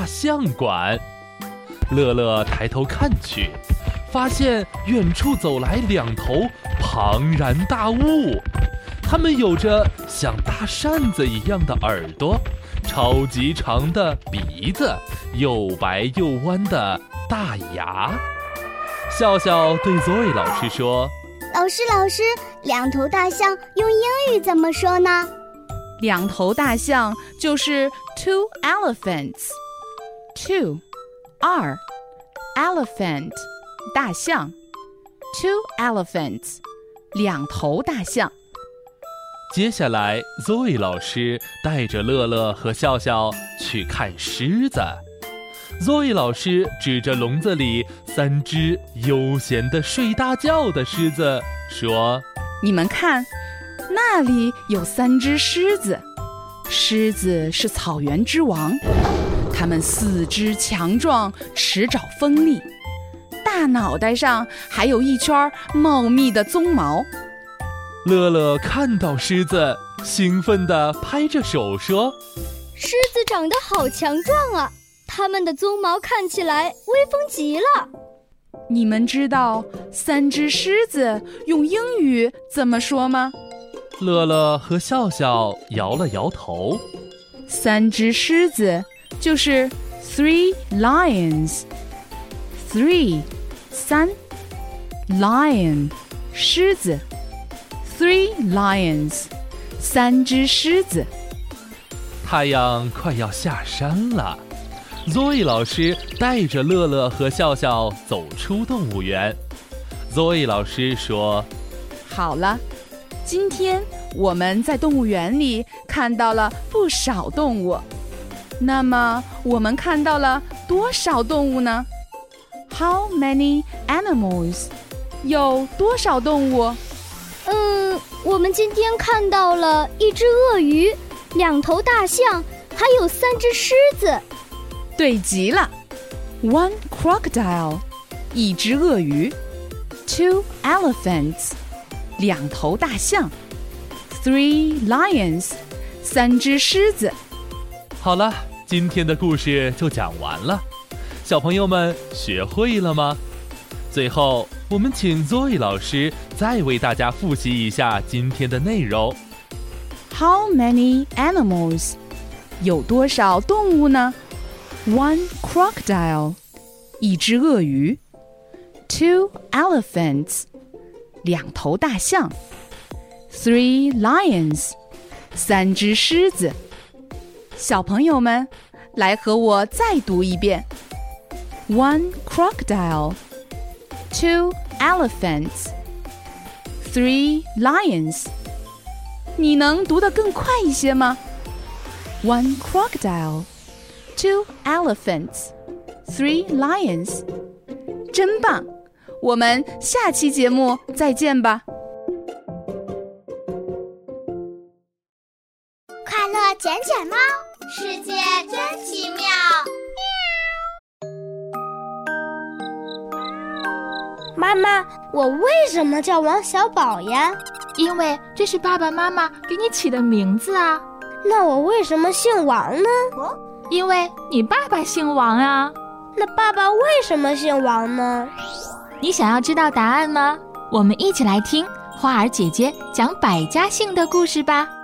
大象馆。乐乐抬头看去，发现远处走来2头庞然大物，它们有着像大扇子一样的耳朵，超级长的鼻子，又白又弯的大牙。笑笑对 Zoe 老师说： 老师，2头大象用英语怎么说呢 ？2头大象就是 two elephants。 Two R elephant 大象， two elephants 2头大象。 接下来 Zoe 老师带着乐乐和笑笑去看狮子。Zoe 老师指着笼子里3只悠闲地睡大觉的狮子说： 你们看，那里有3只狮子。狮子是草原之王，它们4肢强壮，齿爪锋利，大脑袋上还有一圈茂密的鬃毛。 乐乐看到狮子，兴奋地拍着手说： 狮子长得好强壮啊，它们的鬃毛看起来威风极了。 你们知道3只狮子用英语怎么说吗？ 乐乐和笑笑摇了摇头。 3只狮子就是 three lions。 3 lion 狮子， three lions 3只狮子。 太阳快要下山了，Zoe 老师带着乐乐和笑笑走出动物园。Zoe 老师说： 好了，今天我们在动物园里看到了不少动物。那么我们看到了多少动物呢？ How many animals？ 有多少动物？ 我们今天看到了1只鳄鱼，2头大象，还有3只狮子。 对极了。 One crocodile 1只鳄鱼， Two elephants 2头大象， Three lions 3只狮子。 好了，今天的故事就讲完了，小朋友们学会了吗？最后我们请 Zoe 老师再为大家复习一下今天的内容。 How many animals？ 有多少动物呢？ One crocodile 1只鳄鱼， Two elephants 2头大象， Three lions 3只狮子。小朋友们，来和我再读一遍。 One crocodile， Two elephants， Three lions。 你能读得更快一些吗？ One crocodile， Two elephants， Three lions。 真棒！我们下期节目再见吧。 快乐捡捡猫， 世界真奇妙。 妈妈，我为什么叫王小宝呀？ 因为这是爸爸妈妈给你起的名字啊。 那我为什么姓王呢？ 因为你爸爸姓王啊。 那爸爸为什么姓王呢？ 你想要知道答案吗？我们一起来听花儿姐姐讲百家姓的故事吧。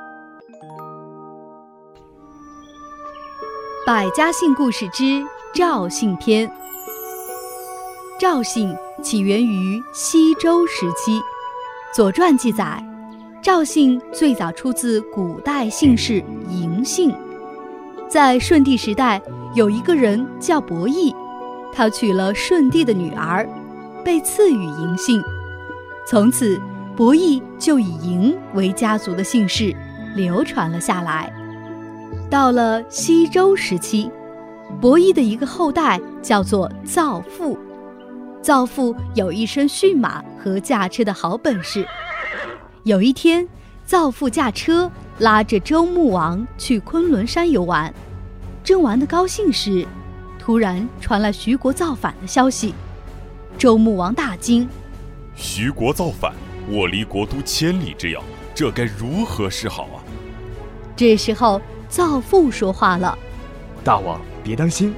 百家姓故事之赵姓篇。赵姓起源于西周时期，《左传》记载，赵姓最早出自古代姓氏嬴姓。在舜帝时代，有一个人叫伯益，他娶了舜帝的女儿，被赐予嬴姓。从此，伯益就以嬴为家族的姓氏，流传了下来。到了西周时期，伯益的一个后代叫做造父。造父有一身驯马和驾车的好本事。有一天，造父驾车拉着周穆王去昆仑山游玩，正玩得高兴时，突然传来徐国造反的消息。周穆王大惊， 徐国造反，我离国都千里之遥，这该如何是好啊？ 这时候造父说话了： 大王别担心，